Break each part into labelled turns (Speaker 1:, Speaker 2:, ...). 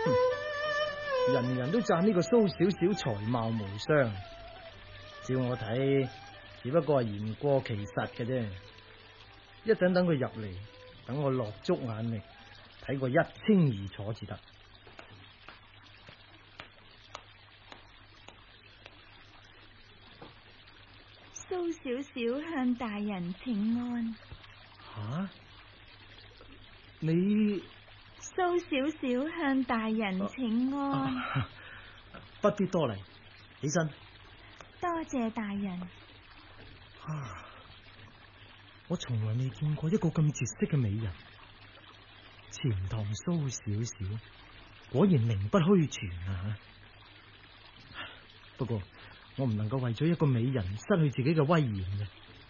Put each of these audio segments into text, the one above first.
Speaker 1: 人人都讚呢個蘇小小才貌無雙，照我睇，只不過係言過其實嘅啫。一陣等佢入嚟，等我落足眼力，睇個一清二楚至得。
Speaker 2: 蘇小小向大人請安。
Speaker 1: 吓？你？
Speaker 2: 蘇小小向大人請安。
Speaker 1: 不必多禮，起身。
Speaker 2: 多謝大人。
Speaker 1: 我從來未見過一個咁絕色嘅美人，錢塘蘇小小，果然名不虛傳啊！不過我唔能夠為咗一個美人失去自己嘅威嚴嘅。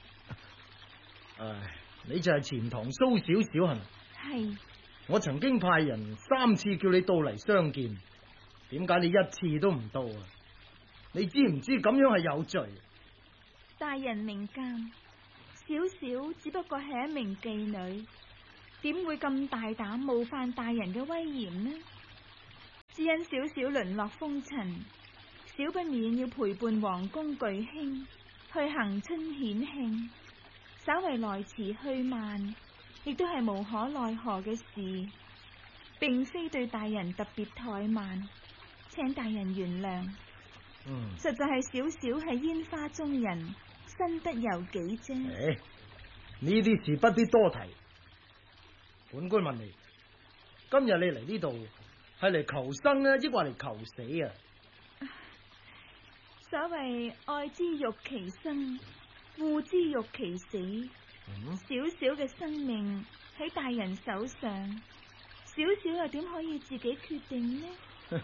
Speaker 1: 你就係錢塘蘇小小係咪？
Speaker 2: 係。我
Speaker 1: 曾經派人3次叫你到嚟相見，點解你一次都唔到啊？你知唔知咁樣係有罪？
Speaker 2: 大人明鑒，小小只不過係一名妓女，點會咁大膽冒犯大人嘅威嚴呢？只因小小淪落風塵，少不免要陪伴皇宮巨卿去行春顯慶，稍為來遲去慢，亦都係無可奈何嘅事，並非對大人特別怠慢，請大人原諒。實在係小小係煙花中人，身不由己啫。
Speaker 1: 呢啲事不必多提。本官問你，今日你嚟呢度係嚟求生啊，抑或嚟求死啊？
Speaker 2: 所謂愛之欲其生，惡之欲其死。小小嘅生命喺大人手上，小小又點可以自己決定呢？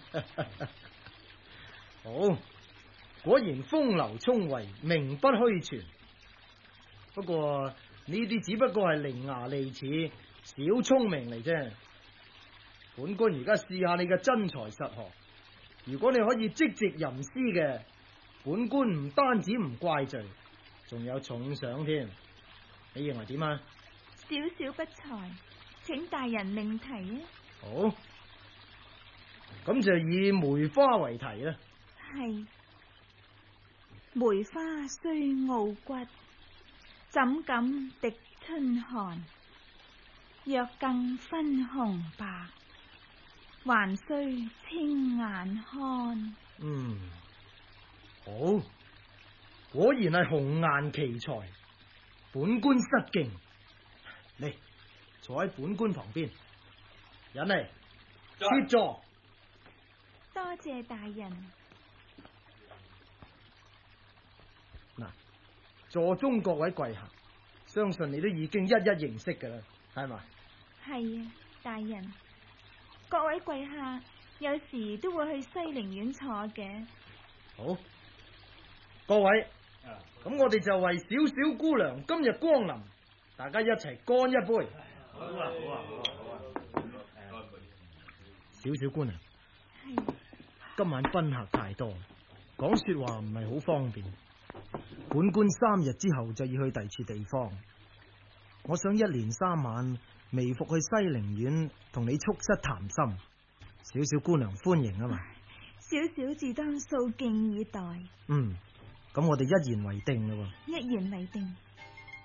Speaker 1: 好，果然風流聰慧，名不虛傳。不過呢啲只不過係伶牙俐齒、小聰明嚟啫。本官而家試下你嘅真才實學，如果你可以積極吟詩嘅，本官唔單止唔怪罪，仲有重賞添。你認為點啊？
Speaker 2: 小小不才，請大人命題啊！
Speaker 1: 好，咁就以梅花為題啦。
Speaker 2: 係。梅花雖傲骨，怎敢敵春寒？若更分紅白，還須青眼看。
Speaker 1: 好，果然係紅顏奇才。本官失敬，嚟坐喺本官旁邊。人嚟，設座。
Speaker 2: 多謝大人。
Speaker 1: 嗱，座中各位貴客，相信你都已經一一認識噶啦，係嘛？
Speaker 2: 係啊，大人。各位貴客有時都會去西陵苑坐嘅。
Speaker 1: 好，各位。咁我哋就為小小姑娘今日光臨，大家一齊乾一杯。好啊，好啊，好啊，好啊。小小姑娘，今晚賓客太多，講說話唔係好方便。本官3日之後就要去第處地方，我想1連3晚微服去西陵苑同你促膝談心。小小姑娘歡迎啊嘛？
Speaker 2: 小小自當素敬以待。
Speaker 1: 咁我哋一言為定咯喎。
Speaker 2: 一言為定。